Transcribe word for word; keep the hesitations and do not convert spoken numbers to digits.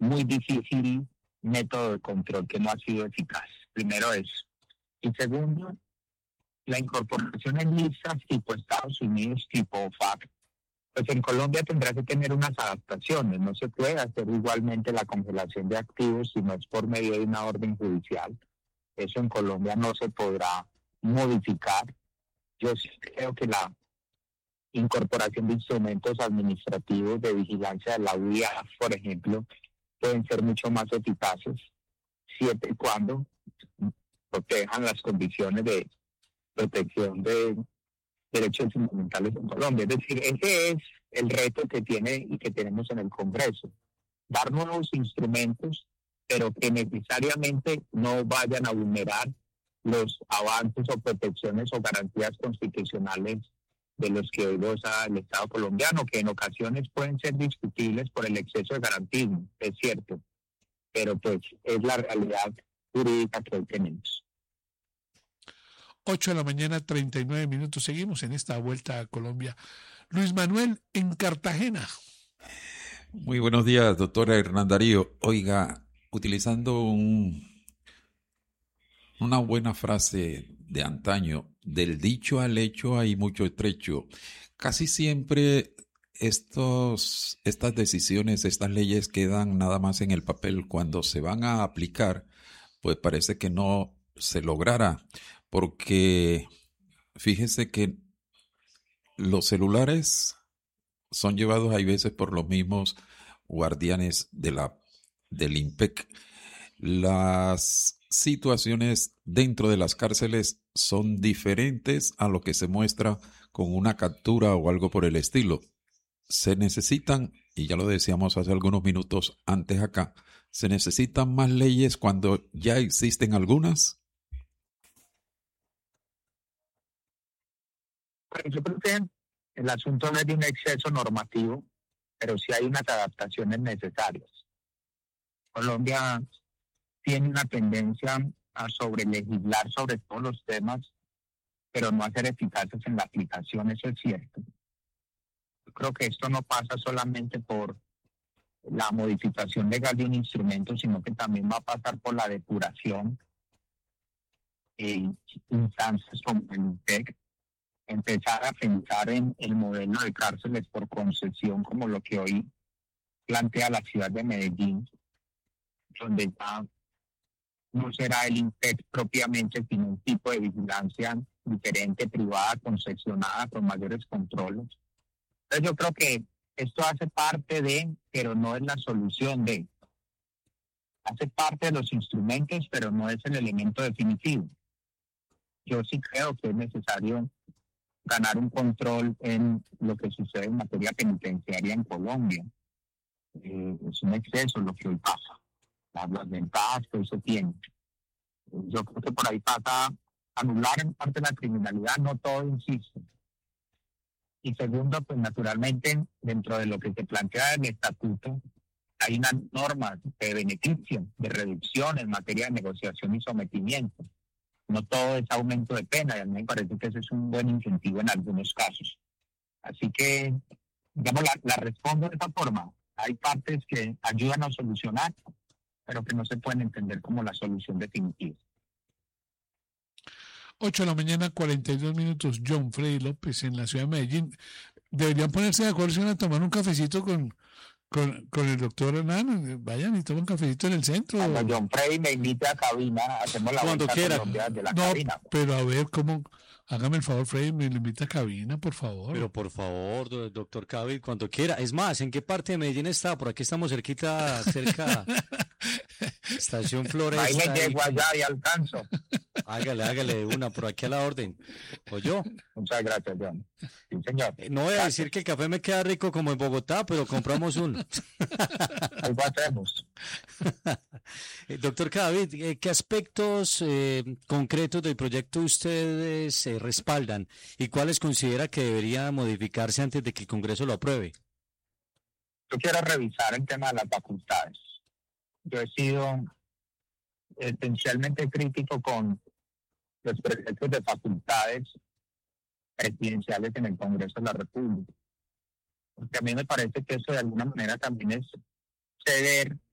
muy difícil método de control que no ha sido eficaz. Primero eso. Y segundo, la incorporación en listas tipo Estados Unidos, tipo O F A C, pues en Colombia tendrá que tener unas adaptaciones. No se puede hacer igualmente la congelación de activos si no es por medio de una orden judicial. Eso en Colombia no se podrá modificar. Yo sí creo que la incorporación de instrumentos administrativos de vigilancia de la U I A, por ejemplo, pueden ser mucho más eficaces siempre y cuando protejan las condiciones de protección de derechos fundamentales en Colombia. Es decir, ese es el reto que tiene y que tenemos en el Congreso. Dar nuevos instrumentos, pero que necesariamente no vayan a vulnerar los avances o protecciones o garantías constitucionales de los que hoy goza el Estado colombiano, que en ocasiones pueden ser discutibles por el exceso de garantismo, es cierto, pero pues es la realidad jurídica que hoy tenemos. ocho de la mañana, treinta y nueve minutos. Seguimos en esta vuelta a Colombia. Luis Manuel, en Cartagena. Muy buenos días, doctora Hernán Darío. Oiga, utilizando un, una buena frase de antaño, del dicho al hecho hay mucho trecho. Casi siempre estos, estas decisiones, estas leyes quedan nada más en el papel. Cuando se van a aplicar, pues parece que no se lograra. Porque fíjese que los celulares son llevados hay veces por los mismos guardianes de la, del INPEC. Las situaciones dentro de las cárceles son diferentes a lo que se muestra con una captura o algo por el estilo. Se necesitan, y ya lo decíamos hace algunos minutos antes acá, se necesitan más leyes cuando ya existen algunas. Yo creo que el asunto no es de un exceso normativo, pero sí hay unas adaptaciones necesarias. Colombia tiene una tendencia a sobrelegislar sobre todos los temas, pero no a ser eficaces en la aplicación, eso es cierto. Yo creo que esto no pasa solamente por la modificación legal de un instrumento, sino que también va a pasar por la depuración en instancias como el INPEC, empezar a pensar en el modelo de cárceles por concesión como lo que hoy plantea la ciudad de Medellín, donde ya no será el INPEC propiamente, sino un tipo de vigilancia diferente, privada, concesionada, con mayores controles. Entonces yo creo que esto hace parte de, pero no es la solución de. Hace parte de los instrumentos, pero no es el elemento definitivo. Yo sí creo que es necesario ganar un control en lo que sucede en materia penitenciaria en Colombia. Eh, es un exceso lo que hoy pasa, las, las ventajas que eso tiene. Eh, yo creo que por ahí pasa anular en parte la criminalidad, no todo, insisto. Y segundo, pues naturalmente, dentro de lo que se plantea en el estatuto, hay una norma de beneficio, de reducción en materia de negociación y sometimiento. No todo es aumento de pena, y a mí me parece que ese es un buen incentivo en algunos casos. Así que, digamos, la, la respondo de esta forma. Hay partes que ayudan a solucionar, pero que no se pueden entender como la solución definitiva. ocho de la mañana, cuarenta y dos minutos. John Freddy López en la ciudad de Medellín. Deberían ponerse de acuerdo si van a tomar un cafecito con, con, con el doctor Hernán. Vayan y tomen un cafecito en el centro. Cuando John Freddy me invite a cabina, hacemos la Cuando quiera. De la no, cabina. Pero a ver, ¿cómo? Hágame el favor, Freddy, me lo invita a cabina, por favor. Pero por favor, do- doctor Cavid, cuando quiera. Es más, ¿en qué parte de Medellín está? Por aquí estamos cerquita, cerca. Estación Floresta. Ahí me ahí. llego allá y alcanzo. Hágale, hágale de una, por aquí a la orden. ¿Oyó? Muchas gracias, John. Sí, señor. Eh, No voy a Gracias. decir que el café me queda rico como en Bogotá, pero compramos uno. Algo hacemos. Eh, Doctor Cavid, eh, ¿qué aspectos eh, concretos del proyecto ustedes eh, respaldan y cuáles considera que debería modificarse antes de que el Congreso lo apruebe? Yo quiero revisar el tema de las facultades. Yo he sido esencialmente crítico con los proyectos de facultades presidenciales en el Congreso de la República. Porque a mí me parece que eso de alguna manera también es ceder